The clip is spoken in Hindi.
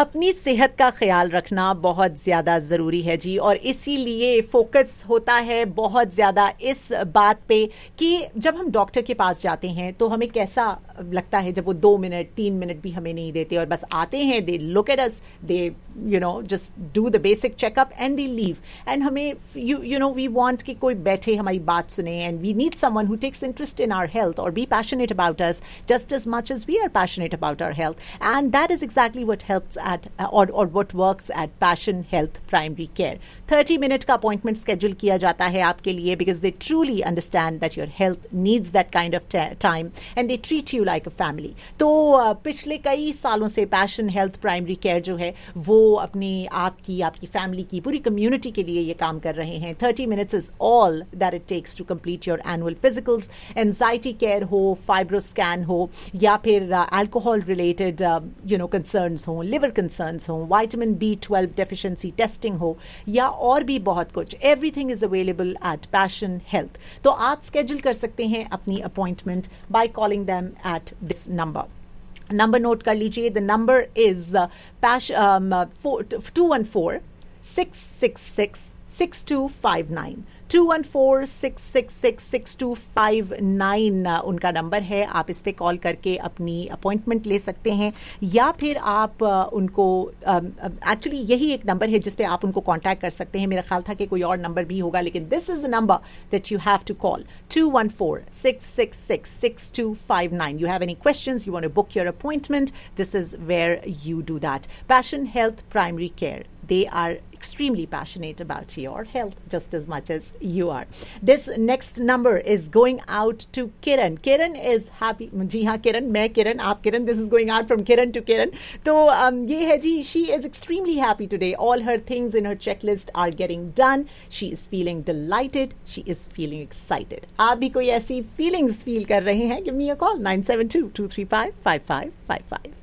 अपनी सेहत का ख्याल रखना बहुत ज़्यादा ज़रूरी है जी, और इसीलिए फोकस होता है बहुत ज़्यादा इस बात पे कि जब हम डॉक्टर के पास जाते हैं तो हमें कैसा लगता है जब वो 2 मिनट 3 मिनट भी हमें नहीं देते और बस आते हैं, they look at us, they just do the basic checkup and they leave, and हमें वी वांट कि कोई बैठे हमारी बात सुने, and we need someone who takes interest in our health or be passionate about us just as much as we are passionate about our health. And that is exactly what helps at or what works at Passion Health Primary Care. 30-minute का appointment schedule किया जाता है आपके लिए because they truly understand that your health needs that kind of time and they treat you like a family. तो पिछले कई सालों से Passion Health Primary Care जो है वो अपनी आपकी फैमिली की पूरी कम्युनिटी के लिए ये काम कर रहे हैं. 30 minutes is all that it takes to complete your annual physicals. Anxiety care हो, फाइब्रोस्कैन हो, या फिर अल्कोहल रिलेटेड कंसर्न्स हो, लिवर कंसर्न्स हो, विटामिन B12 डेफिशिएंसी टेस्टिंग हो, या और भी बहुत कुछ. Everything is available at passion health. तो आप स्केड्यूल कर सकते हैं अपनी appointment by calling them at this number note कर लीजिए. The number is 214-666-6259. 214-666-6259 उनका नंबर है. आप इस पे कॉल करके अपनी अपॉइंटमेंट ले सकते हैं, या फिर आप उनको एक्चुअली यही एक नंबर है जिस पे आप उनको कांटेक्ट कर सकते हैं. मेरा ख्याल था कि कोई और नंबर भी होगा, लेकिन this is the number that you have to call. 214-666-6259. You have any questions, you want to book your appointment, this is where you do that. Passion Health Primary Care. They are extremely passionate about your health just as much as you are. This next number is going out to Kiran. Kiran is happy. जी हाँ Kiran, मैं Kiran, आप Kiran. This is going out from Kiran to Kiran. तो ये है जी, she is extremely happy today. All her things in her checklist are getting done. She is feeling delighted. She is feeling excited. आप भी कोई ऐसी feelings feel कर रहे हैं? Give me a call 972-235-5555.